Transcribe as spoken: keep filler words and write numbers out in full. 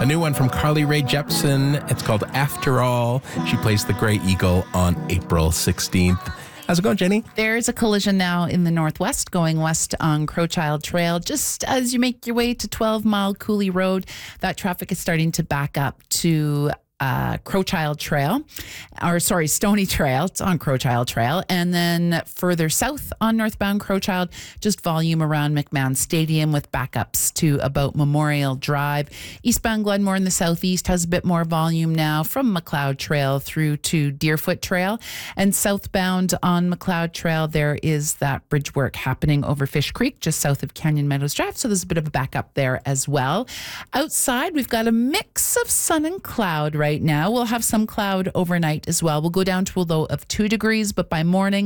new one from Carly Rae Jepsen. It's called After All. She plays the Grey Eagle on April sixteenth. How's it going, Jenny? There's a collision now in the northwest going west on Crowchild Trail. Just as you make your way to twelve mile Cooley Road, that traffic is starting to back up to uh, Crowchild Trail, or sorry, Stony Trail. It's on Crowchild Trail. And then further south on northbound Crowchild, just volume around McMahon Stadium with backups to about Memorial Drive. Eastbound Glenmore in the southeast has a bit more volume now from McLeod Trail through to Deerfoot Trail. And southbound on McLeod Trail, there is that bridge work happening over Fish Creek, just south of Canyon Meadows Drive. So there's a bit of a backup there as well. Outside, we've got a mix of sun and cloud right now. We'll have some cloud overnight as well. We'll go down to a low of two degrees, but by morning,